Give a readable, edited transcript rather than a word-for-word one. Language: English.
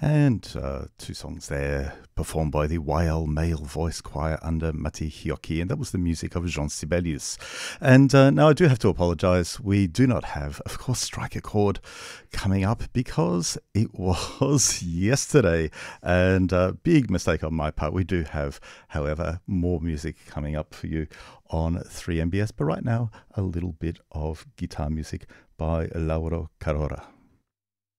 And two songs there performed by the YL Male Voice Choir under Mati Hioki, and that was the music of Jean Sibelius. And now I do have to apologise. We do not have, of course, Strike a Chord coming up because it was yesterday, and a big mistake on my part. We do have, however, more music coming up for you on 3MBS, but right now, a little bit of guitar music by Lauro Carora.